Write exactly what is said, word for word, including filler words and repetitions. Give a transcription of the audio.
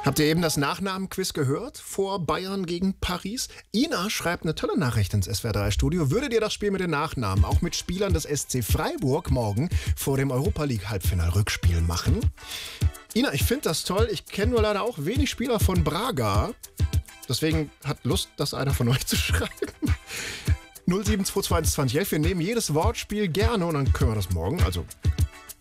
Habt ihr eben das Nachnamenquiz gehört vor Bayern gegen Paris? Ina schreibt eine tolle Nachricht ins S W R drei Studio. Würdet ihr das Spiel mit den Nachnamen auch mit Spielern des S C Freiburg morgen vor dem Europa League Halbfinal-Rückspiel machen? Ina, ich finde das toll. Ich kenne nur leider auch wenig Spieler von Braga. Deswegen hat Lust, das einer von euch zu schreiben. null sieben zwei zwei eins zwei null elf. Wir nehmen jedes Wortspiel gerne und dann können wir das morgen, also